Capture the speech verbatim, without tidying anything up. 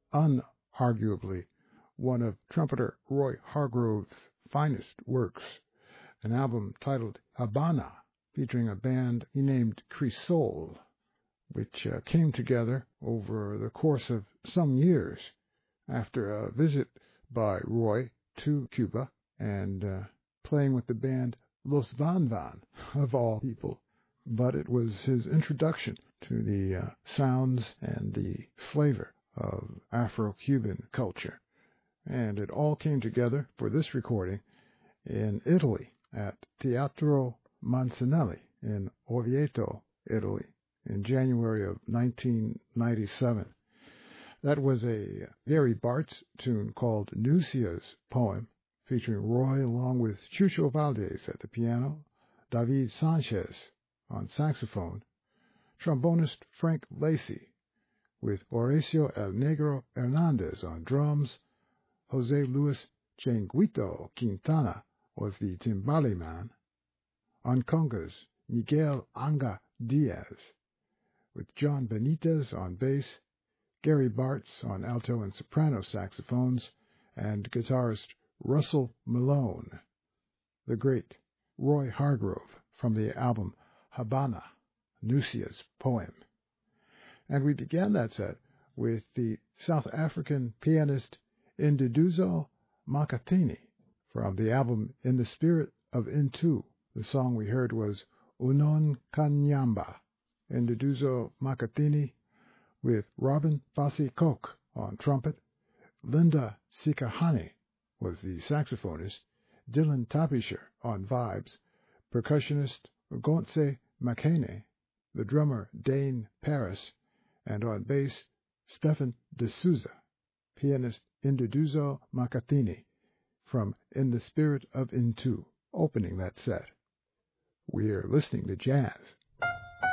unarguably one of trumpeter Roy Hargrove's finest works, an album titled Habana, featuring a band he named Crisol, which uh, came together over the course of some years after a visit by Roy to Cuba and uh, playing with the band Los Van Van, of all people. But it was his introduction to the uh, sounds and the flavor of Afro-Cuban culture. And it all came together for this recording in Italy at Teatro Mancinelli in Orvieto, Italy, in January of nineteen ninety-seven. That was a Gary Bartz tune called Nucia's Poem, featuring Roy along with Chucho Valdez at the piano, David Sanchez on saxophone, trombonist Frank Lacy, with Horacio El Negro Hernandez on drums. Jose Luis Changuito Quintana was the timbale man. On congas, Miguel Anga Diaz, with John Benitez on bass, Gary Bartz on alto and soprano saxophones, and guitarist Russell Malone. The great Roy Hargrove from the album Habana, Nucia's Poem. And we began that set with the South African pianist Induduzo Makhathini from the album In the Spirit of Intu. The song we heard was Unon Kanyamba. Induduzo Makhathini with Robin Fassi Koch on trumpet. Linda Sikahane was the saxophonist. Dylan Tapisher on vibes. Percussionist Gontse Makene. The drummer Dane Paris. And on bass, Stefan D'Souza. Pianist Induduzo Makhathini from In the Spirit of Intu, opening that set. We're listening to jazz